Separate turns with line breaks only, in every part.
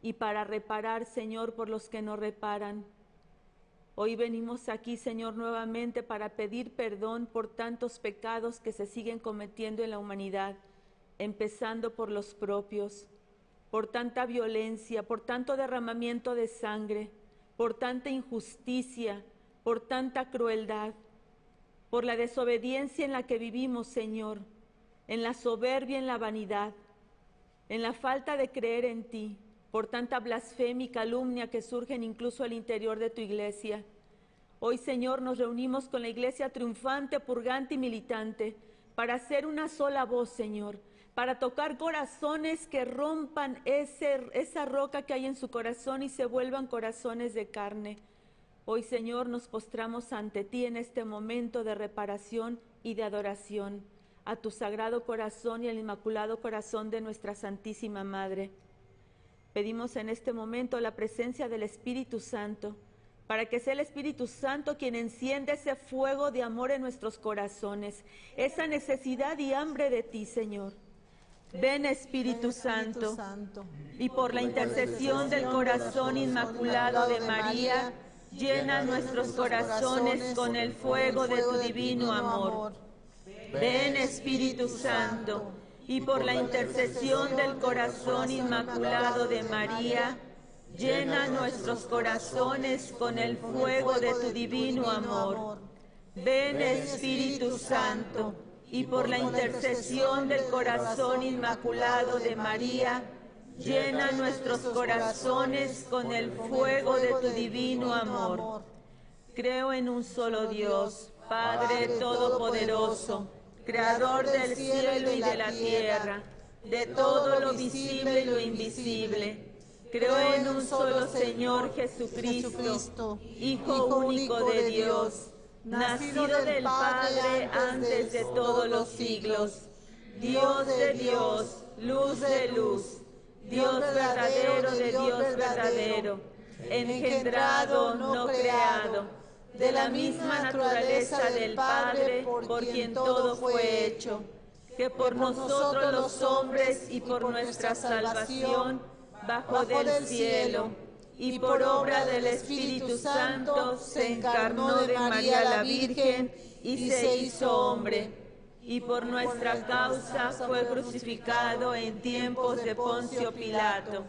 y para reparar, Señor, por los que no reparan. Hoy venimos aquí, Señor, nuevamente para pedir perdón por tantos pecados que se siguen cometiendo en la humanidad, empezando por los propios, por tanta violencia, por tanto derramamiento de sangre, por tanta injusticia, por tanta crueldad, por la desobediencia en la que vivimos, Señor, en la soberbia, en la vanidad, en la falta de creer en ti, por tanta blasfemia y calumnia que surgen incluso al interior de tu iglesia. Hoy, Señor, nos reunimos con la iglesia triunfante, purgante y militante para hacer una sola voz, Señor, para tocar corazones que rompan esa roca que hay en su corazón y se vuelvan corazones de carne. Hoy, Señor, nos postramos ante ti en este momento de reparación y de adoración a tu sagrado corazón y al inmaculado corazón de nuestra Santísima Madre. Pedimos en este momento la presencia del Espíritu Santo, para que sea el Espíritu Santo quien encienda ese fuego de amor en nuestros corazones, esa necesidad y hambre de ti, Señor. Ven, Espíritu Santo, y por la intercesión del corazón inmaculado de María, llena nuestros corazones con el fuego de tu divino amor. Ven, Espíritu Santo, y por la intercesión del corazón inmaculado de María, llena nuestros corazones con el fuego de tu divino amor. Ven, Espíritu Santo, y por la intercesión del corazón inmaculado de María, llena nuestros corazones con el fuego de tu divino amor. Creo en un solo Dios, Padre Todopoderoso, Creador del cielo y de la tierra, de todo lo visible y lo invisible. Creo en un solo Señor Jesucristo, Hijo único de Dios, nacido del Padre antes de todos los siglos, Dios de Dios, luz de luz, Dios verdadero de Dios verdadero, engendrado, no creado, de la misma naturaleza del Padre, por quien todo fue hecho, que por nosotros los hombres y por nuestra salvación bajó del cielo, y por obra del Espíritu Santo se encarnó de María la Virgen y se hizo hombre, y por nuestra causa fue crucificado en tiempos de Poncio Pilato,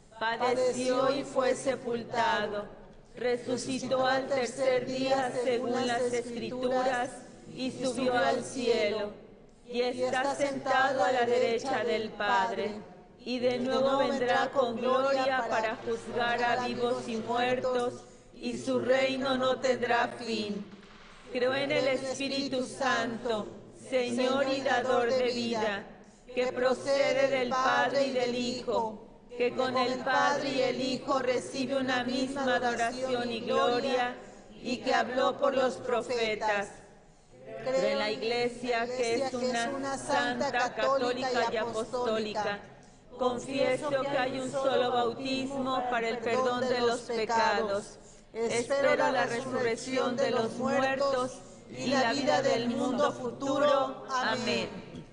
padeció y fue sepultado, resucitó al tercer día según las Escrituras y subió al cielo, y está sentado a la derecha del Padre, y de nuevo vendrá con gloria para juzgar a vivos y muertos, y su reino no tendrá fin. Creo en el Espíritu Santo, Señor y dador de vida, que procede del Padre y del Hijo, que con el Padre y el Hijo recibe una misma adoración y gloria, y que habló por los profetas. Creo en la Iglesia, que es una santa, católica y apostólica. Confieso que hay un solo bautismo para el perdón de los pecados. Espero la resurrección de los muertos y la vida del mundo futuro. Amén.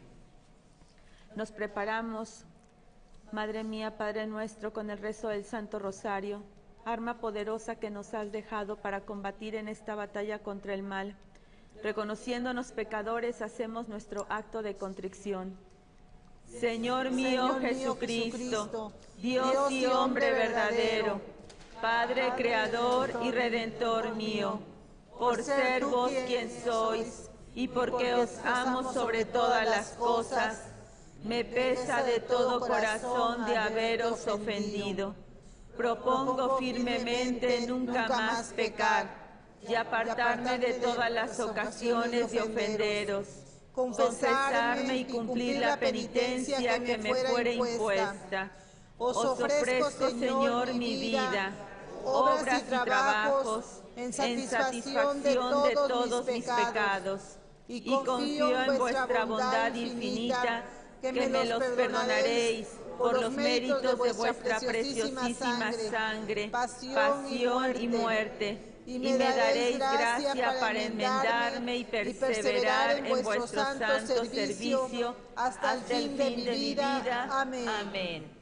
Nos preparamos, Madre mía, Padre nuestro, con el rezo del Santo Rosario, arma poderosa que nos has dejado para combatir en esta batalla contra el mal. Reconociéndonos pecadores, hacemos nuestro acto de contrición. Señor mío Jesucristo, Dios y hombre verdadero, Padre creador y redentor mío, por ser vos quien sois y porque os amo sobre todas las cosas, me pesa de todo corazón de haberos ofendido. Propongo firmemente nunca más pecar y apartarme de todas las ocasiones de ofenderos, confesarme y cumplir la penitencia que me fuere impuesta. Os ofrezco, Señor, mi vida, obras y trabajos, en satisfacción de todos mis pecados, y confío en vuestra bondad infinita, que me los perdonaréis por los méritos de vuestra preciosísima sangre, pasión y muerte, y me daréis gracia para enmendarme y perseverar en vuestro santo servicio hasta el fin de mi vida. Amén.